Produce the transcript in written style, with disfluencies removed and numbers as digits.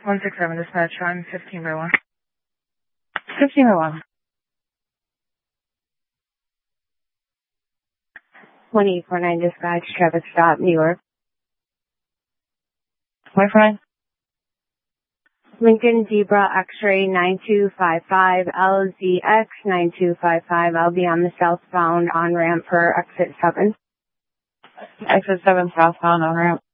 167 dispatch, I'm 15 by 1. 15 by 1. 1849 dispatch, traffic stop, New York. 149. Lincoln Zebra X-ray 9255, LZX 9255. I'll be on the southbound on-ramp for exit 7. Exit 7 southbound on ramp.